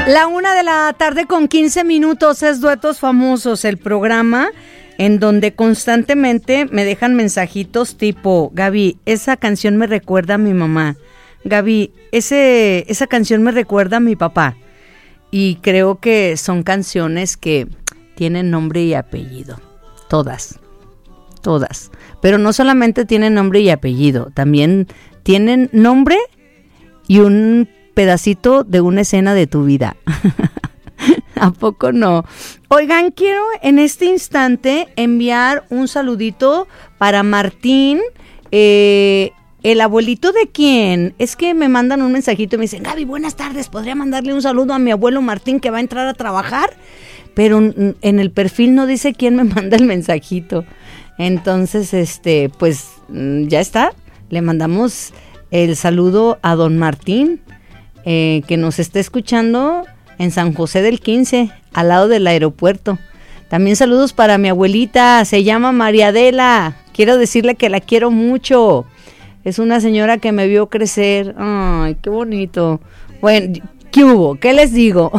1:00 p.m. con 15 minutos es Duetos Famosos, el programa en donde constantemente me dejan mensajitos tipo: Gaby, esa canción me recuerda a mi mamá. Gaby, esa canción me recuerda a mi papá. Y creo que son canciones que tienen nombre y apellido. Todas. Pero no solamente tienen nombre y apellido, también tienen nombre y un pedacito de una escena de tu vida. ¿A poco no? Oigan, quiero en este instante enviar un saludito para Martín, el abuelito de quién. Es que me mandan un mensajito y me dicen: Gaby, buenas tardes, ¿podría mandarle un saludo a mi abuelo Martín que va a entrar a trabajar? Pero en el perfil no dice quién me manda el mensajito. Entonces, pues ya está. Le mandamos el saludo a don Martín, que nos está escuchando en San José del 15, al lado del aeropuerto. También saludos para mi abuelita, se llama María Adela. Quiero decirle que la quiero mucho. Es una señora que me vio crecer. Ay, qué bonito. Bueno, ¿qué hubo? ¿Qué les digo?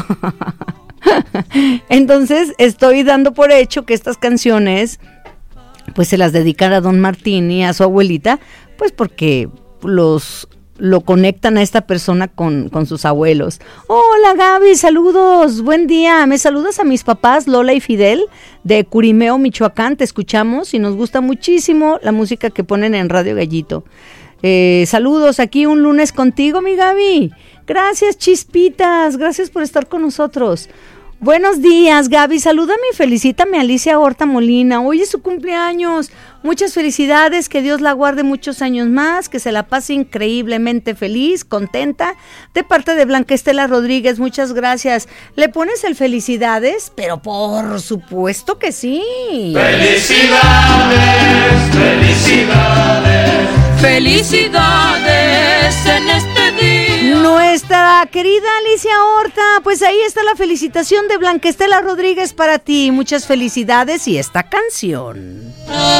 Entonces, estoy dando por hecho que estas canciones pues se las dedican a don Martín y a su abuelita, pues porque lo conectan a esta persona con sus abuelos. Hola Gaby, saludos, buen día. Me saludas a mis papás Lola y Fidel de Curimeo, Michoacán. Te escuchamos y nos gusta muchísimo la música que ponen en Radio Gallito. Saludos, aquí un lunes contigo, mi Gaby. Gracias, Chispitas, gracias por estar con nosotros. Buenos días, Gaby. Salúdame y felicítame a Alicia Horta Molina. Hoy es su cumpleaños. Muchas felicidades, que Dios la guarde muchos años más, que se la pase increíblemente feliz, contenta. De parte de Blanca Estela Rodríguez, muchas gracias. ¿Le pones el felicidades? Pero por supuesto que sí. Felicidades, felicidades, felicidades en este día. Nuestra querida Alicia Horta, pues ahí está la felicitación de Blanca Estela Rodríguez para ti. Muchas felicidades y esta canción.